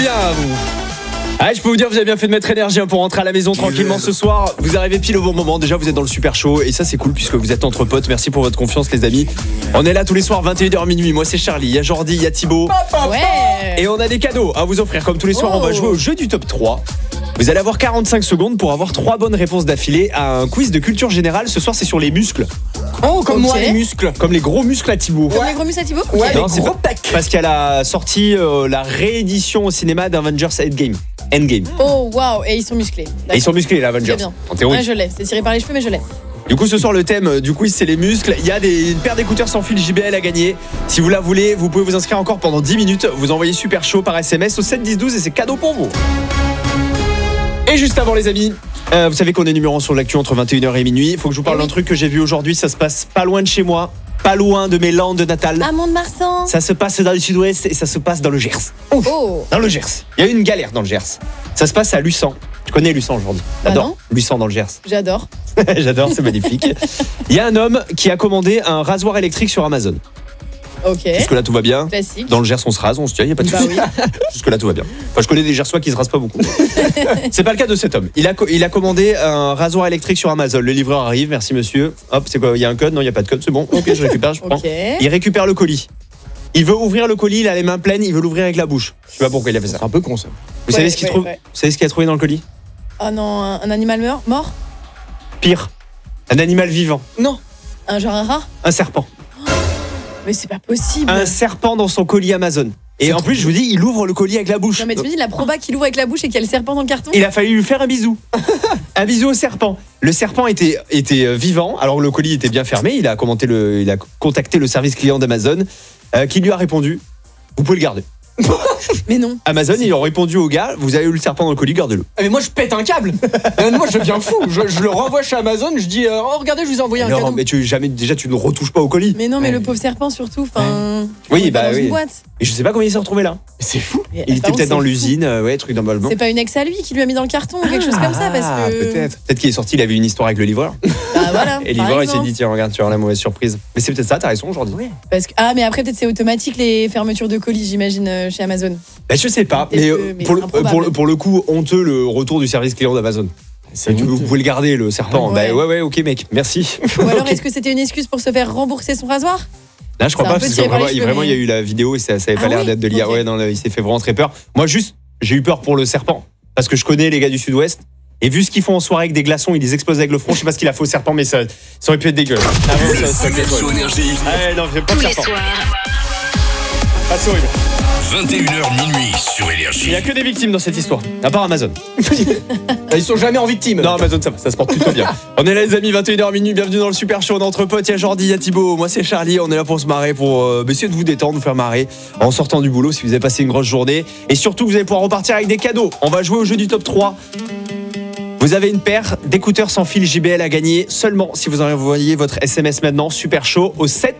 bien vous. Ah, je peux vous dire, vous avez bien fait de mettre énergie pour rentrer à la maison tranquillement ce soir. Vous arrivez pile au bon moment. Déjà, vous êtes dans le super show et ça, c'est cool puisque vous êtes entre potes. Merci pour votre confiance, les amis. On est là tous les soirs, 21h minuit. Moi, c'est Charlie. Il y a Jordi, il y a Thibaut. Ouais. Et on a des cadeaux à vous offrir. Comme tous les soirs, on va jouer au jeu du top 3. Vous allez avoir 45 secondes pour avoir 3 bonnes réponses d'affilée à un quiz de culture générale. Ce soir, c'est sur les muscles. Oh, comme moi, les muscles. Comme les gros muscles à Thibaut. Comme les gros muscles à Thibaut. Ouais, Non, les c'est gros pas- pecs. Parce qu'elle a sorti la réédition au cinéma d'Avengers Endgame. Oh waouh, et ils sont musclés. Et ils sont musclés, les Avengers. Très bien. En théorie. Ouais, je l'ai. C'est tiré par les cheveux, mais je l'ai. Du coup, ce soir, le thème du quiz, c'est les muscles. Il y a une paire d'écouteurs sans fil JBL à gagner. Si vous la voulez, vous pouvez vous inscrire encore pendant 10 minutes. Vous envoyez super chaud par SMS au 7 10 12 et c'est cadeau pour vous. Et juste avant, les amis, vous savez qu'on est numéro 1 sur l'actu entre 21h et minuit. Il faut que je vous parle d'un truc que j'ai vu aujourd'hui. Ça se passe pas loin de chez moi, pas loin de mes landes natales. À Mont-de-Marsan. Ça se passe dans le sud-ouest et ça se passe dans le Gers. Oh. Dans le Gers. Il y a eu une galère dans le Gers. Ça se passe à Luçan. Tu connais Luçon aujourd'hui? Bah J'adore. non. Luçon dans le Gers. J'adore. J'adore, c'est magnifique. Il y a un homme qui a commandé un rasoir électrique sur Amazon. Ok. Jusque-là, tout va bien. Classique. Dans le Gers, on se rase, on se tient, il n'y a pas de Bah souci. oui. Jusque-là, tout va bien. Enfin, je connais des Gersois qui se rasent pas beaucoup. C'est pas le cas de cet homme. Il a commandé un rasoir électrique sur Amazon. Le livreur arrive, merci monsieur. Hop, c'est quoi? Il y a un code? Non, il n'y a pas de code, c'est bon. Ok, je récupère, je prends. Ok. Il récupère le colis. Il veut ouvrir le colis, il a les mains pleines, il veut l'ouvrir avec la bouche. Je sais pas pourquoi il a fait ça. C'est un peu con, ça. Vous savez ce qu'il trouve? ouais. Vous savez ce qu'il a trouvé dans le colis? Oh non, un animal mort. Pire. Un animal vivant. Non. Genre un rat. Un serpent. Mais c'est pas possible. Un serpent dans son colis Amazon. Et en plus, je vous dis, il ouvre le colis avec la bouche. Non mais tu me dis la proba qu'il ouvre avec la bouche et qu'il y a le serpent dans le carton. Il a fallu lui faire un bisou. Un bisou au serpent. Le serpent était vivant, alors le colis était bien fermé. Il a contacté le service client d'Amazon qui lui a répondu: vous pouvez le garder. Mais non. Amazon, ils ont répondu au gars: vous avez eu le serpent dans le colis, gardez-le. Mais moi, je pète un câble. Moi, je deviens fou. Je le renvoie chez Amazon. Je dis, oh, regardez, je vous ai envoyé un Non, cadeau. mais tu ne retouches pas au colis. Mais non, mais Ouais. le pauvre serpent surtout. Enfin. Oui, on est pas bah dans oui. une boîte. Et je sais pas comment il s'est retrouvé là. C'est fou. Mais Il était apparemment, peut-être dans c'est l'usine, ouais, truc dans le fou. C'est pas une ex à lui qui lui a mis dans le carton ou quelque chose comme ça parce que. Peut-être qu'il est sorti, il avait une histoire avec le livreur. Bah voilà. Et le par livreur, il s'est exemple. dit: tiens, regarde, tu auras la mauvaise surprise. Mais c'est peut-être ça, t'as raison aujourd'hui. Parce que mais après peut-être c'est automatique les fermetures de colis j'imagine chez Amazon. Bah, je sais pas, Peut-être mais, que- mais pour, c'est improbable. pour le coup, honteux le retour du service client d'Amazon. Vous pouvez le garder, le serpent. Ouais. Bah ouais, ok mec, merci. Ou alors Ok. est-ce que c'était une excuse pour se faire rembourser son rasoir? Là, je crois c'est un pas, peu parce que tiré par les vraiment, cheveux, vraiment, mais- il y a eu la vidéo et ça avait pas Ah l'air oui d'être de l'IA. Ok. Ouais, non, là, il s'est fait vraiment très peur. Moi, juste, j'ai eu peur pour le serpent. Parce que je connais les gars du sud-ouest. Et vu ce qu'ils font en soirée avec des glaçons, ils les explosent avec le front. Je sais pas ce qu'il a fait au serpent, mais ça aurait pu être dégueu. Ah, vraiment, ça aurait pu être horrible. Énergie. Ah, non, j'aime pas Tous le les serpent. soirs, Ah, c'est horrible. 21h minuit sur Il Énergie. y a que des victimes dans cette histoire. À part Amazon. Ils sont jamais en victime. Non, Amazon, ça se porte plutôt bien. On est là, les amis, 21h minuit. Bienvenue dans le super show d'entre potes. Il y a Jordi, il y a Thibaut. Moi, c'est Charlie. On est là pour se marrer, pour essayer de vous détendre, vous faire marrer en sortant du boulot si vous avez passé une grosse journée. Et surtout, vous allez pouvoir repartir avec des cadeaux. On va jouer au jeu du top 3. Vous avez une paire d'écouteurs sans fil JBL à gagner seulement si vous envoyez votre SMS maintenant, super chaud, au 7